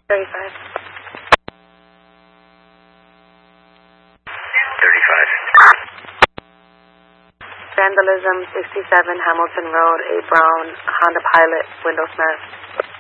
35. 35. Vandalism, 67 Hamilton Road, A. Brown, Honda Pilot, window smashed.